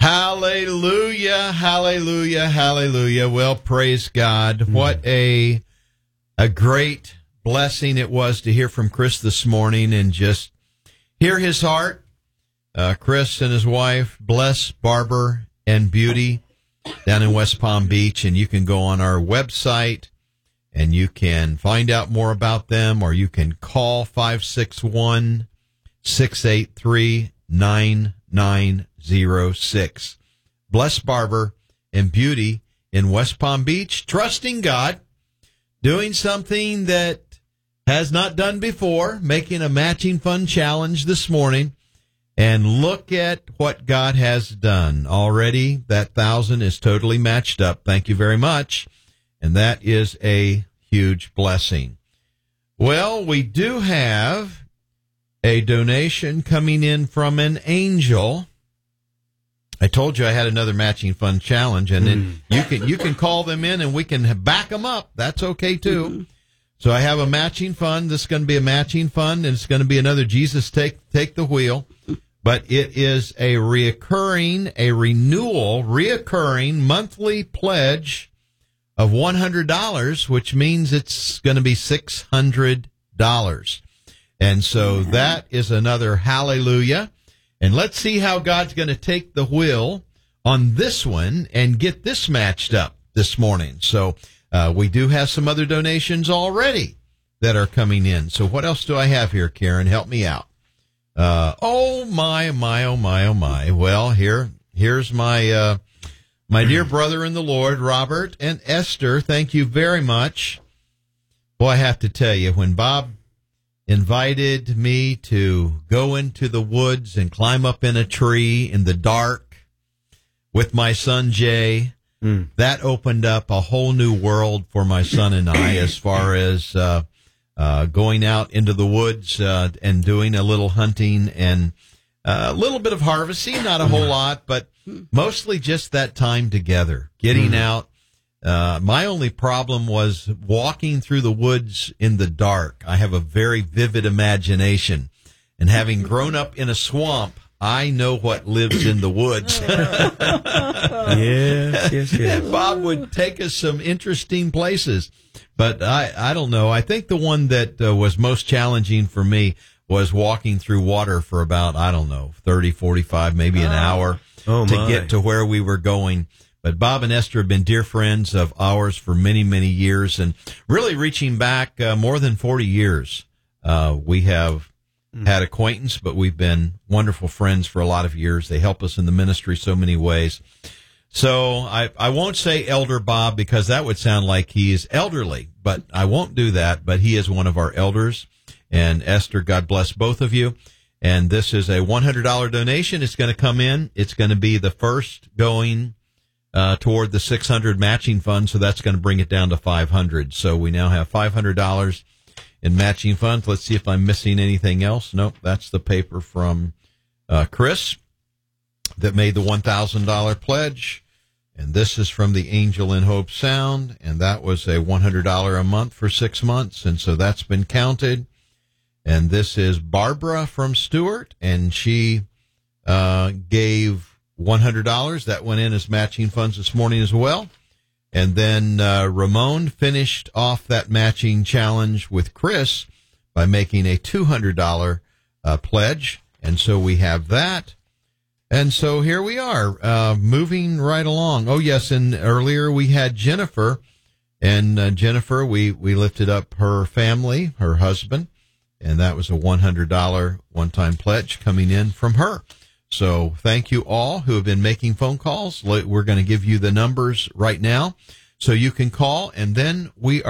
Hallelujah, hallelujah, hallelujah. Well, praise God. What a great blessing it was to hear from Chris this morning and just hear his heart. Chris and his wife, Bless, Barber, and Beauty down in West Palm Beach. And you can go on our website and you can find out more about them, or you can call 561-683-9906. Bless, Barber, and Beauty in West Palm Beach, trusting God, doing something that has not done before, making a matching fund challenge this morning. And look at what God has done. Already, that 1,000 is totally matched up. Thank you very much. And that is a huge blessing. Well, we do have a donation coming in from an angel. I told you I had another matching fund challenge, and then you can call them in and we can back them up. That's okay too. So I have a matching fund. This is going to be a matching fund, and it's going to be another Jesus Take the Wheel. But it is a reoccurring monthly pledge of $100, which means it's going to be $600. And so that is another hallelujah. And let's see how God's going to take the wheel on this one and get this matched up this morning. So we do have some other donations already that are coming in. So what else do I have here, Karen? Help me out. Oh my. Well, here's my dear brother in the Lord, Robert and Esther. Thank you very much. Boy, I have to tell you, when Bob invited me to go into the woods and climb up in a tree in the dark with my son Jay, that opened up a whole new world for my son and I as far as going out into the woods and doing a little hunting and a little bit of harvesting, not a whole lot, but mostly just that time together, getting out. My only problem was walking through the woods in the dark. I have a very vivid imagination, and having grown up in a swamp, I know what lives in the woods. Yes. Bob would take us some interesting places, but I don't know. I think the one that was most challenging for me was walking through water for about, 30, 45, maybe an hour to get to where we were going. But Bob and Esther have been dear friends of ours for many, many years, and really reaching back more than 40 years. We have had acquaintance, but we've been wonderful friends for a lot of years. They help us in the ministry so many ways. So I won't say Elder Bob because that would sound like he is elderly, but I won't do that. But he is one of our elders. And Esther, God bless both of you. And this is a $100 donation. It's going to come in. It's going to be the first going toward the 600 matching fund, so that's going to bring it down to 500. So we now have $500 in matching funds. Let's see if I'm missing anything else. Nope, that's the paper from Chris that made the $1,000 pledge. And this is from the Angel in Hope Sound, and that was a $100 a month for 6 months, and so that's been counted. And this is Barbara from Stewart, and she gave $100. That went in as matching funds this morning as well. And then Ramon finished off that matching challenge with Chris by making a $200 pledge. And so we have that. And so here we are, moving right along. Oh, yes, and earlier we had Jennifer. And Jennifer, we lifted up her family, her husband, and that was a $100 one-time pledge coming in from her. So thank you all who have been making phone calls. We're going to give you the numbers right now so you can call, and then we are